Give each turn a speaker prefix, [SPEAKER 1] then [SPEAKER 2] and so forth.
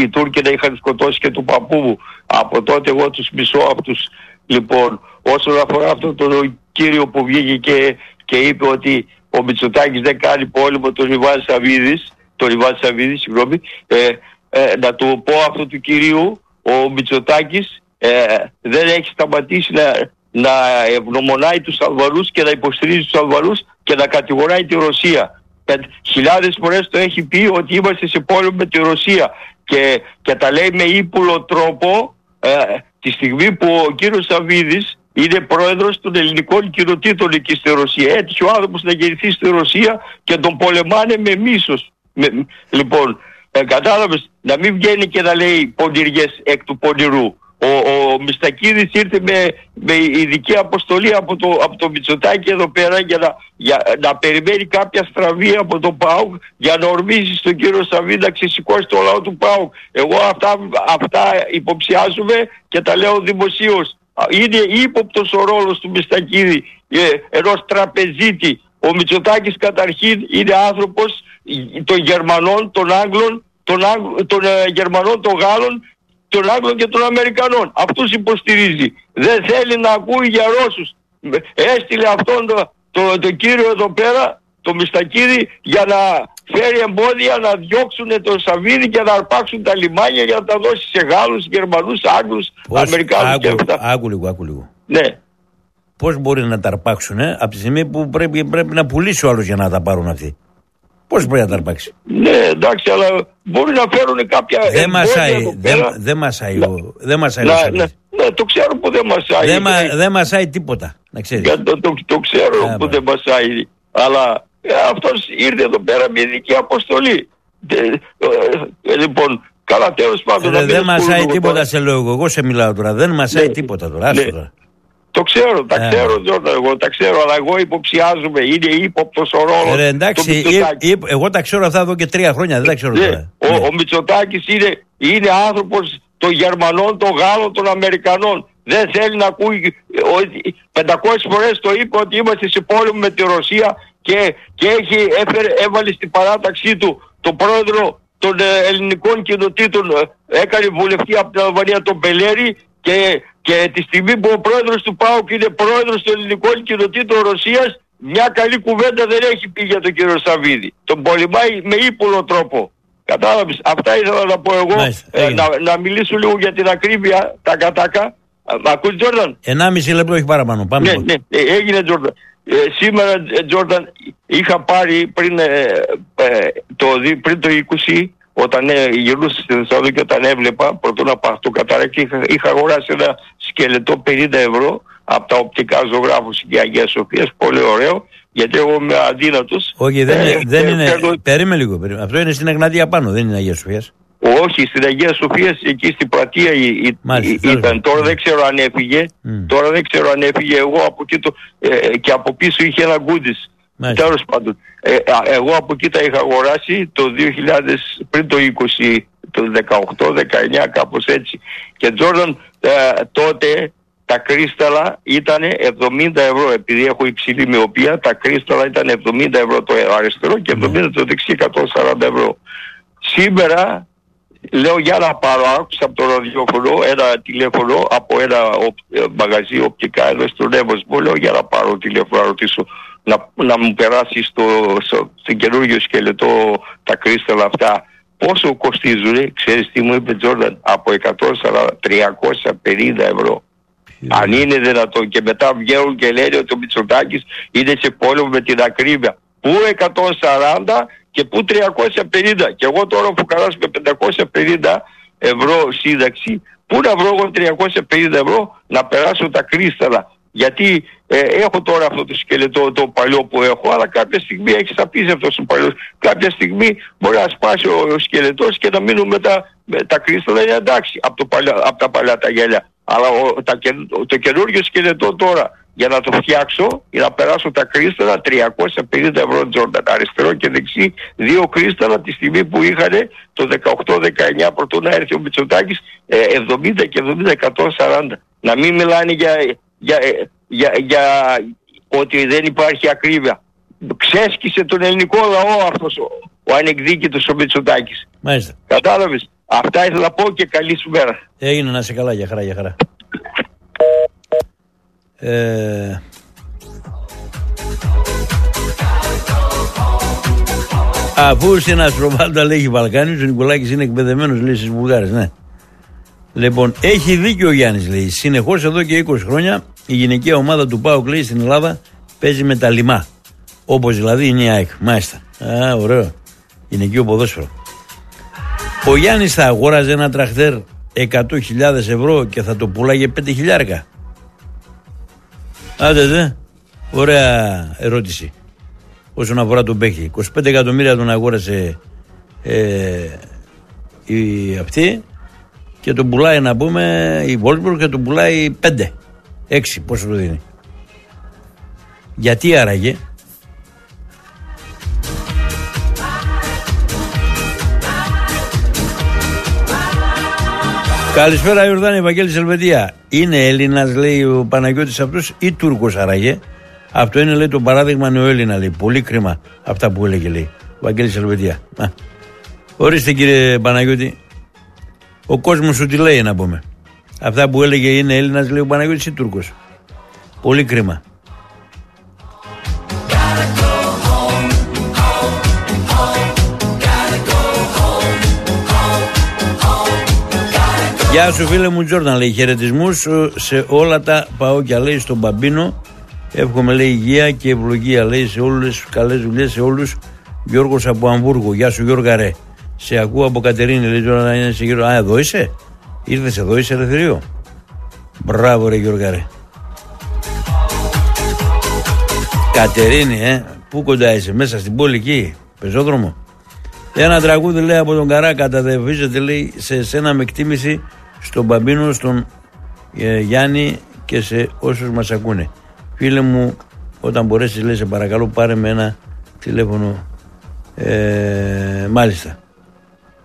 [SPEAKER 1] οι Τούρκοι να είχαν σκοτώσει και του παππού μου. Από τότε εγώ τους μισώ αυτούς. Λοιπόν, όσον αφορά αυτό τον κύριο που βγήκε και είπε ότι ο Μητσοτάκης δεν κάνει πόλεμο, τον Ιβάν Σαββίδη, συγγνώμη, να του πω αυτό του κυρίου, ο Μητσοτάκης δεν έχει σταματήσει να ευγνωμονάει τους Αλβανούς και να υποστηρίζει τους Αλβανούς και να κατηγοράει τη Ρωσία. Χιλιάδες φορές το έχει πει ότι είμαστε σε πόλεμο με τη Ρωσία και τα λέει με ύπουλο τρόπο τη στιγμή που ο κύριος Σαββίδης είναι πρόεδρος των ελληνικών κοινοτήτων εκεί στη Ρωσία. Έτυχε ο άνθρωπος να γεννηθεί στη Ρωσία και τον πολεμάνε με μίσος. Λοιπόν, κατάλαβες, να μην βγαίνει και να λέει πονηριές εκ του πονηρού. Ο Μιστακίδης ήρθε με ειδική αποστολή από το Μητσοτάκη εδώ πέρα για να περιμένει κάποια στραβή από τον ΠΑΟΚ για να ορμήσει στον κύριο Σαββίδη να ξεσηκώσει το λαό του ΠΑΟΚ. Εγώ αυτά υποψιάζομαι και τα λέω δημοσίως. Είναι ύποπτος ο ρόλος του Μιστακίδη, ενός τραπεζίτη. Ο Μητσοτάκης καταρχήν είναι άνθρωπος των Γερμανών, των Άγγλων, των Γερμανών, των Γάλλων, των Άγγλων και των Αμερικανών. Αυτούς υποστηρίζει. Δεν θέλει να ακούει για Ρώσους. Έστειλε αυτόν τον κύριο εδώ πέρα, τον Μιστακίδη, για να φέρει εμπόδια να διώξουν τον Σαββίδη και να αρπάξουν τα λιμάνια για να τα δώσει σε Γάλλους, Γερμανούς, Άγγλους, Αμερικάνους και αυτά.
[SPEAKER 2] Άκου λίγο.
[SPEAKER 1] Ναι.
[SPEAKER 2] Πώς μπορεί να τα αρπάξουν από τη στιγμή που πρέπει να πουλήσει ο άλλος για να τα πάρουν αυτοί. Πώς μπορεί να τα αρπάξει.
[SPEAKER 1] Ναι, εντάξει, αλλά μπορεί να φέρουν κάποια.
[SPEAKER 2] Δεν μασάει.
[SPEAKER 1] Ναι, το ξέρω που δεν μασάει.
[SPEAKER 2] Δεν μασάει τίποτα, να ξέρεις.
[SPEAKER 1] Το ξέρω που δεν μασάει. Αλλά αυτός ήρθε εδώ πέρα με ειδική αποστολή. Λοιπόν, καλά, τέλος πάντων.
[SPEAKER 2] Δεν μασάει τίποτα, σε λέω εγώ σε μιλάω τώρα. Δεν μασάει τίποτα τώρα.
[SPEAKER 1] Το ξέρω, τα ξέρω, Τζόρνταν, εγώ τα ξέρω, αλλά εγώ υποψιάζομαι, είναι ύποπτος ο ρόλος.
[SPEAKER 2] Εντάξει, εγώ τα ξέρω αυτά εδώ και 3 χρόνια, δεν τα ξέρω τώρα.
[SPEAKER 1] Ο Μητσοτάκης είναι άνθρωπος των Γερμανών, των Γάλλων, των Αμερικανών. Δεν θέλει να ακούει, 500 φορές το είπε ότι είμαστε σε πόλεμο με τη Ρωσία και έβαλε στην παράταξή του τον πρόεδρο των ελληνικών κοινοτήτων, έκανε βουλευτή από την Αλβανία τον Πελέρη και τη στιγμή που ο πρόεδρος του ΠΑΟΚ είναι πρόεδρος των ελληνικών κοινοτήτων Ρωσίας, μια καλή κουβέντα δεν έχει πει για τον κύριο Σαββίδη. Τον πολεμάει με ύπουλο τρόπο. Κατάλαβες, αυτά ήθελα να πω εγώ. Να μιλήσω λίγο για την ακρίβεια, τα κατάκα. Ακούς, Τζόρνταν?
[SPEAKER 2] 1,5 λεπτό έχει παραπάνω. Πάμε.
[SPEAKER 1] Ναι, έγινε, Τζόρνταν. Σήμερα, Τζόρνταν, είχα πάρει πριν το 20, όταν γυρνούσα στη Θεσσαλονίκη, όταν έβλεπα, πρωτού να πάω στο καταρρέκτη, είχα αγοράσει ένα σκελετό 50 ευρώ από τα οπτικά ζωγράφους και Αγία Σοφίας, πολύ ωραίο, γιατί εγώ είμαι αδύνατος.
[SPEAKER 2] Όχι, δεν είναι. Περίμενε λίγο. Αυτό είναι στην Εγνατία πάνω, δεν είναι Αγία Σοφίας.
[SPEAKER 1] Όχι, στην Αγία Σοφίας, εκεί στην πλατεία ήταν. Τώρα δεν ξέρω αν έφυγε. Τώρα δεν ξέρω αν έφυγε. Εγώ από εκεί και από πίσω είχε ένα γκούντις. Τέλος πάντων. Εγώ από εκεί τα είχα αγοράσει το 2000, πριν το 20, το 18-19, κάπως έτσι. Και Τζόρνταν, τότε τα κρίσταλα ήταν 70 ευρώ. Επειδή έχω υψηλή μυοπία, τα κρίσταλα ήταν 70 ευρώ το αριστερό και 70 το δεξί, 140 ευρώ. Σήμερα λέω για να πάρω, άκουσα από το ραδιόφωνο ένα τηλέφωνο από ένα μαγαζί οπτικά εδώ στον Εύωσμο, λέω για να πάρω τηλέφωνο να ρωτήσω να μου περάσει στην καινούργιο σκελετό τα κρίσταλα αυτά πόσο κοστίζουν. Ξέρεις τι μου είπε, Τζόρνταν? Από 350 ευρώ. Αν είναι δυνατόν. Και μετά βγαίνουν και λένε ότι ο Μητσοτάκης είναι σε πόλεμο με την ακρίβεια. Πού 140 και πού 350. Και εγώ τώρα που καράσω με 550 ευρώ σύνταξη, πού να βρω εγώ 350 ευρώ να περάσω τα κρίσταλα? Γιατί έχω τώρα αυτό το σκελετό το παλιό που έχω, αλλά κάποια στιγμή έχει σαπίσει αυτός ο παλιός. Κάποια στιγμή μπορεί να σπάσει ο σκελετός και να μείνουν με τα κρίσταλα, είναι εντάξει από τα παλιά τα γέλια. Αλλά το καινούργιο σκελετό τώρα, για να το φτιάξω, για να περάσω τα κρίσταλα, 350 ευρώ, Τζόρνταν. Αριστερό και δεξί, 2 κρίσταλα τη στιγμή που είχαν το 18-19 πρωτού να έρθει ο Μητσοτάκης, 70 και 70, 140. Να μην μιλάνε για ότι δεν υπάρχει ακρίβεια. Ξέσκησε τον ελληνικό λαό αυτός ο ανεκδίκητος ο Μητσοτάκης.
[SPEAKER 2] Μάλιστα.
[SPEAKER 1] Κατάλαβες. Αυτά ήθελα να πω και καλή σου μέρα.
[SPEAKER 2] Έγινε, να είσαι καλά, για χαρά, για χαρά. Αφού στην Αστροβάλτα λέγει Βαλκάνιος, ο Νικολάκης είναι εκπαιδευμένος, λέει, στις Βουλγάρες, ναι. Λοιπόν, έχει δίκιο ο Γιάννης, λέει. Συνεχώς εδώ και 20 χρόνια η γυναικεία ομάδα του ΠΑΟΚ, λέει, στην Ελλάδα παίζει με τα λιμά. Όπως δηλαδή είναι η ΑΕΚ. Μάλιστα. Α, ωραίο. Γυναικείο ποδόσφαιρο. Ο Γιάννης θα αγόραζε ένα τραχτέρ 100.000 ευρώ και θα το πουλάγε 5.000. Άντε δε. Ωραία ερώτηση. Όσον αφορά τον παίχτη. 25 εκατομμύρια τον αγόρασε η αυτή και τον πουλάει, να πούμε, η Wolfsburg, και τον πουλάει 5. 6 πόσο το δίνει. Γιατί άραγε? Καλησπέρα Ιορδάνη, Ευαγγέλης Ελβετία. Είναι Έλληνας, λέει ο Παναγιώτης αυτός, ή Τούρκος άραγε? Αυτό είναι, λέει, το παράδειγμα νεοέλληνα, λέει. Πολύ κρίμα αυτά που έλεγε, λέει. Ευαγγέλης Ελβετία. Ορίστε κύριε Παναγιώτη. Ο κόσμος σου τι λέει, να πούμε? Αυτά που έλεγε είναι Έλληνας, λέει ο Παναγιώτης, ή Τούρκος? Πολύ κρίμα. Γεια σου φίλε μου Τζόρνταν, λέει, χαιρετισμούς σε όλα τα παόκια, λέει, στον Μπαμπίνο. Εύχομαι, λέει, υγεία και ευλογία, λέει, σε όλες, καλές δουλειές σε όλους. Γιώργος από Αμβούργο. Γεια σου Γιώργα, ρε. Σε ακούω από Κατερίνη, λέει, τώρα να είναι σε γύρω. Α, εδώ είσαι? Ήρθες εδώ, είσαι ελευθερίο? Μπράβο ρε Γιώργα, ρε. Κατερίνη, πού κοντά είσαι? Μέσα στην πόλη εκεί, πεζόδρομο? Ένα τραγούδι, λέει, από τον Καρά καταδευίζεται, λέει, σε εσένα με εκτίμηση, στον Μπαμπίνο, στον Γιάννη και σε όσους μας ακούνε. Φίλε μου, όταν μπορέσεις, λέει, σε παρακαλώ, πάρε με ένα τηλέφωνο. Μάλιστα.